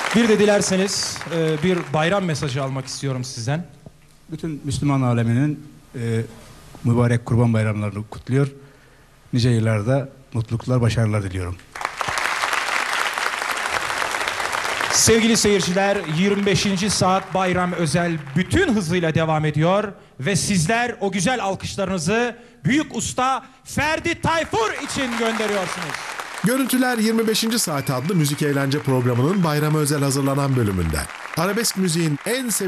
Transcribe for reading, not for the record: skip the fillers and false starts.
Bir de dilerseniz bir bayram mesajı almak istiyorum sizden. Bütün Müslüman aleminin mübarek Kurban Bayramlarını kutluyor. Nice yıllarda mutluluklar, başarılar diliyorum. Sevgili seyirciler, 25. saat bayram özel bütün hızıyla devam ediyor ve sizler o güzel alkışlarınızı büyük usta Ferdi Tayfur için gönderiyorsunuz. Görüntüler 25. Saat adlı müzik eğlence programının bayrama özel hazırlanan bölümünden. Arabesk müziğin en